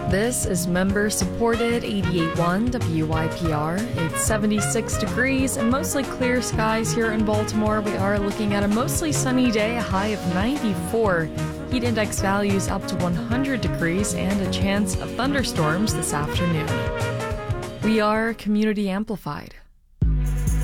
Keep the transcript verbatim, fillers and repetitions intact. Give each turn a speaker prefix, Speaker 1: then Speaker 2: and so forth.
Speaker 1: This is member-supported eighty-eight point one W Y P R. It's seventy-six degrees and mostly clear skies here in Baltimore. We are looking at a mostly sunny day, a high of ninety-four. Heat index values up to one hundred degrees and a chance of thunderstorms this afternoon. We are Community Amplified.